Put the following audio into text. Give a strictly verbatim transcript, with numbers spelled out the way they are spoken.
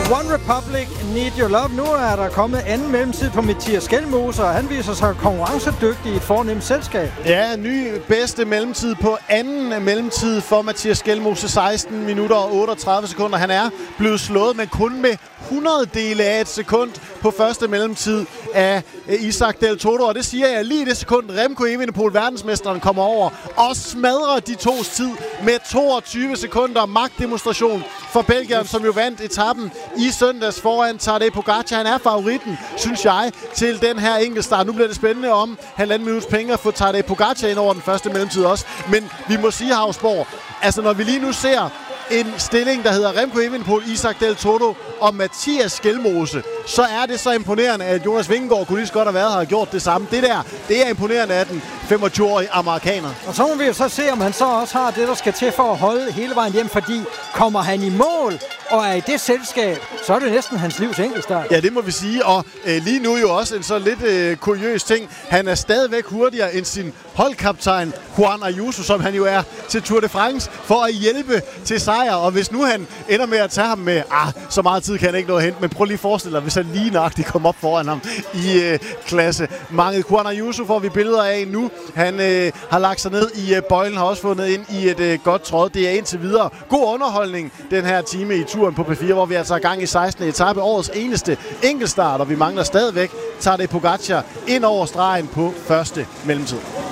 One Republic, Need Your Love. Nu er der kommet anden mellemtid på Mathias Skjelmose, og han viser sig konkurrencedygtig i et fornemt selskab. Ja, ny bedste mellemtid på anden mellemtid for Mathias Skjelmose. seksten minutter og otteogtredive sekunder. Han er blevet slået, men kun med hundreddele af et sekund på første mellemtid af Isaac Del Toro. Og det siger jeg lige i det sekund. Remco Evenepoel, verdensmesteren, kommer over og smadrer de tos tid med toogtyve sekunder. Magtdemonstration for Belgien, som jo vandt etappen i søndags foran Tadej Pogacar. Han er favoritten, synes jeg, til den her enkeltstart. Nu bliver det spændende om halvanden minuts penge at få Tadej Pogacar ind over den første mellemtid også. Men vi må sige, Hausborg, altså når vi lige nu ser en stilling, der hedder Remco Evenepoel, Isaac Del Toro og Mathias Skjelmose, så er det så imponerende, at Jonas Vingegaard kunne lige så godt have været her og gjort det samme. Det der, det er imponerende af den femogtyve-årige amerikaner. Og så må vi jo så se, om han så også har det, der skal til for at holde hele vejen hjem, fordi kommer han i mål og er i det selskab, så er det næsten hans livs enkeltstart. Ja, det må vi sige, og øh, lige nu jo også en så lidt øh, kuriøs ting. Han er stadigvæk hurtigere end sin holdkaptajn Juan Ayuso, som han jo er til Tour de France, for at hjælpe til sejr. Og hvis nu han ender med at tage ham med, ah, så meget tid kan han ikke nå at hente, men prøv lige at forestille dig, hvis han lige nøjagtigt kom op foran ham i øh, klasse. Mange Juan Ayuso får vi billeder af nu. Han øh, har lagt sig ned i øh, bøjlen, har også fundet ind i et øh, godt tråd. Det er indtil videre god underholdning, den her time i turen på P fire, hvor vi altså er gang i sekstende etape, årets eneste enkeltstart, og vi mangler stadigvæk Tadej Pogacar ind over stregen på første mellemtid.